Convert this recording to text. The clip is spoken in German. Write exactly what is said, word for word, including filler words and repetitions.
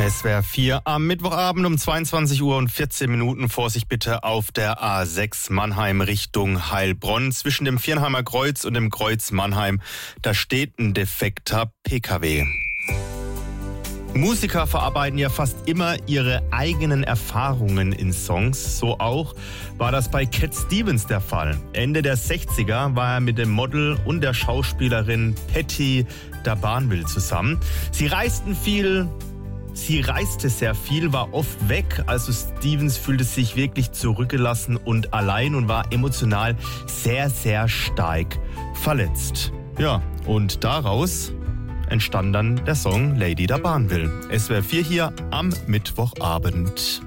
S W R vier am Mittwochabend um zweiundzwanzig Uhr und vierzehn Minuten. Vorsicht bitte auf der A sechs Mannheim Richtung Heilbronn. Zwischen dem Viernheimer Kreuz und dem Kreuz Mannheim, da steht ein defekter P K W. Musiker verarbeiten ja fast immer ihre eigenen Erfahrungen in Songs. So auch war das bei Cat Stevens der Fall. Ende der sechziger war er mit dem Model und der Schauspielerin Patti D'Banville zusammen. Sie reisten viel, sie reiste sehr viel, war oft weg. Also Stevens fühlte sich wirklich zurückgelassen und allein und war emotional sehr, sehr stark verletzt. Ja, und daraus entstand dann der Song Lady D'Banville. S W R vier hier am Mittwochabend.